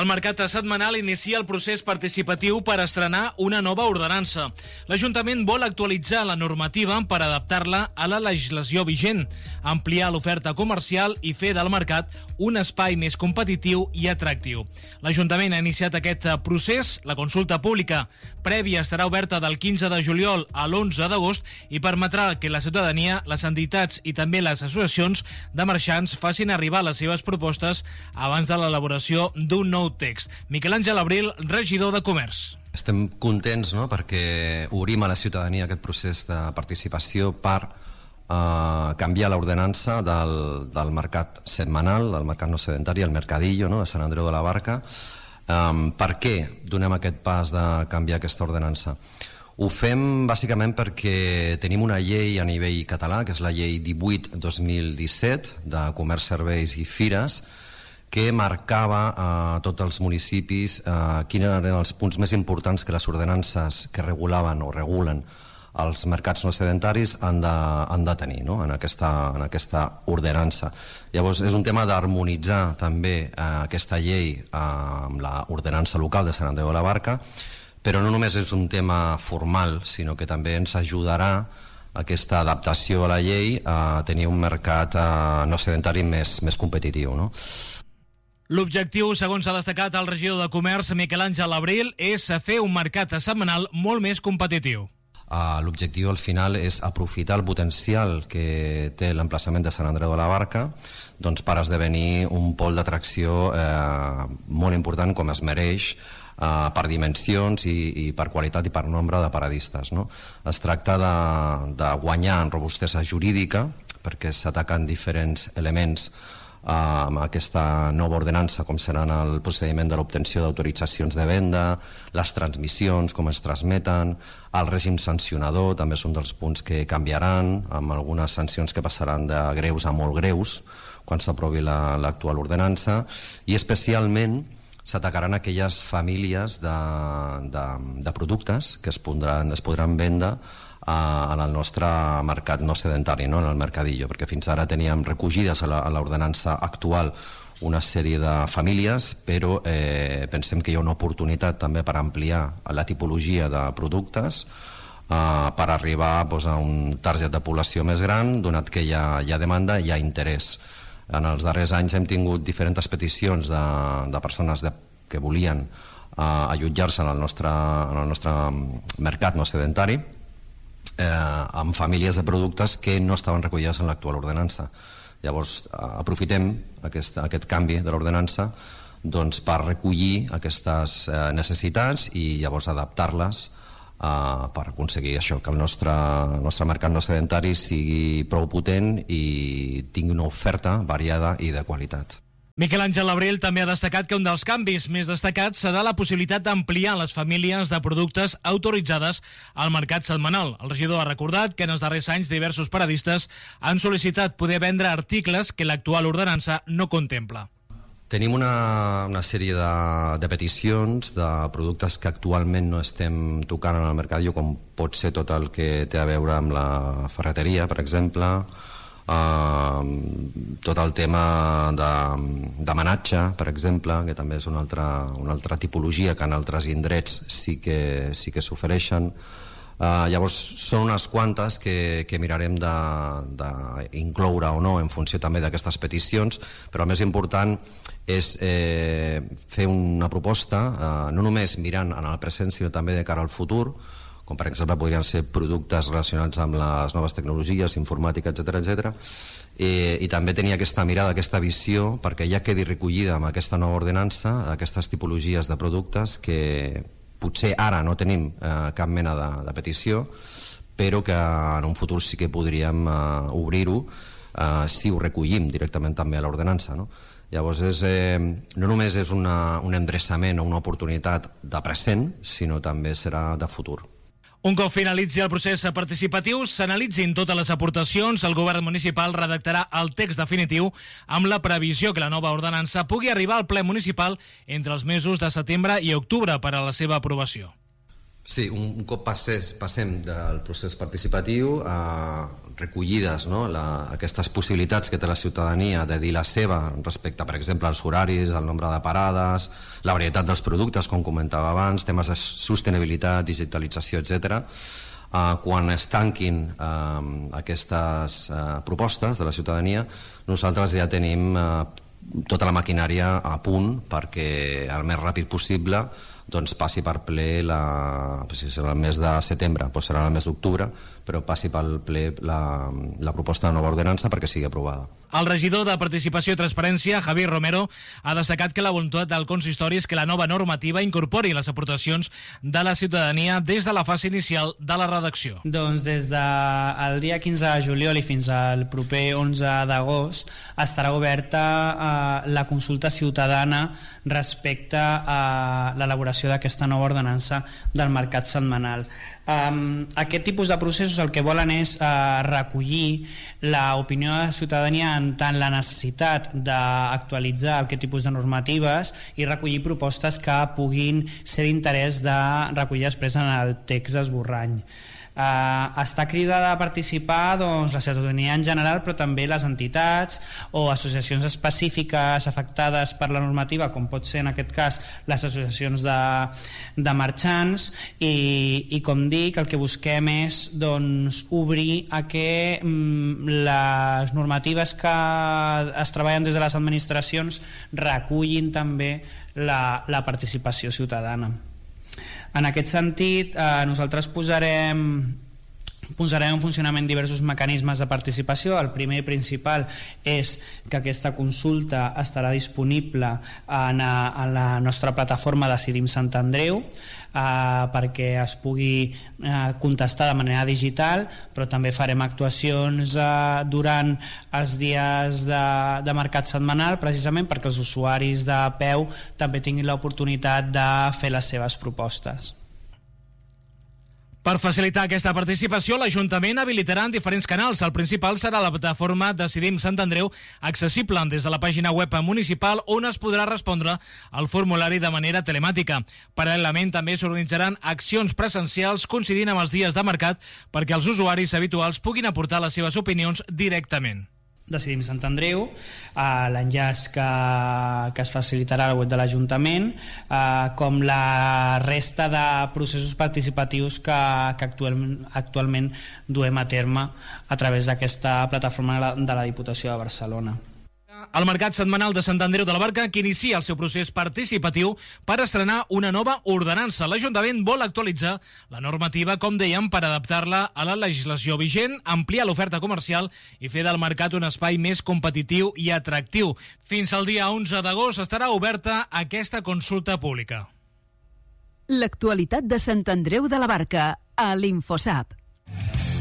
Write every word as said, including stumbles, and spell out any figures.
El mercat setmanal inicia el procés participatiu per estrenar una nova ordenança. L'Ajuntament vol actualitzar la normativa per adaptar-la a la legislació vigent, ampliar l'oferta comercial i fer del mercat un espai més competitiu i atractiu. L'Ajuntament ha iniciat aquest procés. La consulta pública prèvia estarà oberta del quinze de juliol a l'onze d'agost i permetrà que la ciutadania, les entitats i també les associacions de marxants facin arribar les seves propostes abans de l'elaboració d'un nou text. Miquel Àngel Abril, regidor de Comerç. Estem contents, no?, perquè obrim a la ciutadania aquest procés de participació per eh, canviar l'ordenança del, del mercat setmanal, del mercat no sedentari, el mercadillo, no?, de Sant Andreu de la Barca. Um, per què donem aquest pas de canviar aquesta ordenança? Ho fem bàsicament perquè tenim una llei a nivell català, que és la llei divuit dos mil disset de Comerç, Serveis i Fires, que marcava a tots els municipis eh, quins eren els punts més importants que les ordenances que regulaven o regulen els mercats no sedentaris han de, han de tenir, no?, en, aquesta, en aquesta ordenança. Llavors és un tema d'harmonitzar també eh, aquesta llei eh, amb l'ordenança local de Sant Andreu de la Barca, però no només és un tema formal, sinó que també ens ajudarà aquesta adaptació a la llei a tenir un mercat eh, no sedentari més, més competitiu, no? L'objectiu, segons ha destacat el regidor de Comerç, Miquel Àngel Abril, és fer un mercat setmanal molt més competitiu. Uh, L'objectiu al final és aprofitar el potencial que té l'emplaçament de Sant Andreu de la Barca, doncs, per esdevenir un pol d'atracció eh, molt important, com es mereix, eh, per dimensions i, i per qualitat i per nombre de paradistes, no? Es tracta de, de guanyar en robustesa jurídica, perquè s'ataquen diferents elements amb aquesta nova ordenança, com seran el procediment de l'obtenció d'autoritzacions de venda, les transmissions, com es transmeten, el règim sancionador també són dels punts que canviaran, amb algunes sancions que passaran de greus a molt greus quan s'aprovi l'actual ordenança, i especialment s'atacaran aquelles famílies de, de, de productes que es podran, es podran vendre en el nostre mercat no sedentari, no?, en el mercadillo, perquè fins ara teníem recollides a l'ordenança actual una sèrie de famílies, però eh, pensem que hi ha una oportunitat també per ampliar la tipologia de productes eh, per arribar doncs, a un target de població més gran, donat que hi ha, hi ha demanda i hi ha interès. En els darrers anys hem tingut diferents peticions de, de persones de, que volien eh, allotjar-se en el nostre, en el nostre mercat no sedentari, Eh, amb famílies de productes que no estaven recollides en l'actual ordenança. Llavors eh, aprofitem aquest, aquest canvi de l'ordenança, doncs, per recollir aquestes eh, necessitats i llavors adaptar-les eh, per aconseguir això, que el nostre, el nostre mercat no sedentari sigui prou potent i tingui una oferta variada i de qualitat. Miquel Àngel Abril també ha destacat que un dels canvis més destacats serà la possibilitat d'ampliar les famílies de productes autoritzades al mercat setmanal. El regidor ha recordat que en els darrers anys diversos paradistes han sol·licitat poder vendre articles que l'actual ordenança no contempla. Tenim una, una sèrie de, de peticions de productes que actualment no estem tocant en el mercadillo, com pot ser tot el que té a veure amb la ferreteria, per exemple, Uh, tot el tema de, de menatge, per exemple, que també és una altra, una altra tipologia que en altres indrets sí que, sí que s'ofereixen. Uh, llavors són unes quantes que, que mirarem d'incloure o no en funció també d'aquestes peticions, però el més important és eh, fer una proposta uh, no només mirant en el present sinó també de cara al futur, com per exemple podrien ser productes relacionats amb les noves tecnologies, informàtica, etcètera, etcètera, i, i també tenir aquesta mirada, aquesta visió, perquè ja quedi recollida amb aquesta nova ordenança aquestes tipologies de productes que potser ara no tenim eh, cap mena de, de petició, però que en un futur sí que podríem eh, obrir-ho eh, si ho recollim directament també a l'ordenança, no? Llavors és, eh, no només és una, un endreçament o una oportunitat de present, sinó també serà de futur. Un cop finalitzi el procés participatiu, s'analitzin totes les aportacions, el govern municipal redactarà el text definitiu amb la previsió que la nova ordenança pugui arribar al ple municipal entre els mesos de setembre i octubre per a la seva aprovació. Sí, un cop passés, passem del procés participatiu a recollides, no? la, aquestes possibilitats que té la ciutadania de dir la seva respecte, per exemple, als horaris, al nombre de parades, la varietat dels productes, com comentava abans, temes de sostenibilitat, digitalització, etcètera. Uh, quan es tanquin uh, aquestes uh, propostes de la ciutadania, nosaltres ja tenim uh, tota la maquinària a punt perquè el més ràpid possible doncs passi per ple la, si serà el mes de setembre, doncs serà el mes d'octubre, però passi pel ple la, la proposta de nova ordenança perquè sigui aprovada. El regidor de Participació i Transparència, Javier Romero, ha destacat que la voluntat del consistori és que la nova normativa incorpori les aportacions de la ciutadania des de la fase inicial de la redacció. Doncs des del dia quinze de juliol i fins al proper onze d'agost estarà oberta eh, la consulta ciutadana respecte a l'elaboració d'aquesta nova ordenança del mercat setmanal. Um, aquest tipus de processos el que volen és uh, recollir l'opinió de la ciutadania en tant la necessitat d'actualitzar aquest tipus de normatives i recollir propostes que puguin ser d'interès de recollir després en el text esborrany. Uh, està cridada a participar doncs, la ciutadania en general, però també les entitats o associacions específiques afectades per la normativa, com pot ser en aquest cas les associacions de, de marxants, i, i com dic, el que busquem és doncs, obrir a que mm, les normatives que es treballen des de les administracions recullin també la, la participació ciutadana. En aquest sentit, eh, nosaltres posarem, posarem en funcionament diversos mecanismes de participació. El primer i principal és que aquesta consulta estarà disponible en, en la nostra plataforma Decidim Sant Andreu, eh, perquè es pugui eh, contestar de manera digital, però també farem actuacions eh, durant els dies de, de mercat setmanal, precisament perquè els usuaris de peu també tinguin l'oportunitat de fer les seves propostes. Per facilitar aquesta participació, l'Ajuntament habilitarà en diferents canals. El principal serà la plataforma Decidim Sant Andreu, accessible des de la pàgina web municipal, on es podrà respondre al formulari de manera telemàtica. Paral·lelament, també s'organitzaran accions presencials coincidint amb els dies de mercat perquè els usuaris habituals puguin aportar les seves opinions directament. Decidim Sant Andreu, eh, l'enllaç que, que es facilitarà al web de l'Ajuntament, eh, com la resta de processos participatius que, que actualment, actualment duem a terme a través d'aquesta plataforma de la Diputació de Barcelona. El Mercat Setmanal de Sant Andreu de la Barca, que inicia el seu procés participatiu per estrenar una nova ordenança. L'Ajuntament vol actualitzar la normativa, com dèiem, per adaptar-la a la legislació vigent, ampliar l'oferta comercial i fer del mercat un espai més competitiu i atractiu. Fins al dia onze d'agost estarà oberta aquesta consulta pública. L'actualitat de Sant Andreu de la Barca a l'Infosap.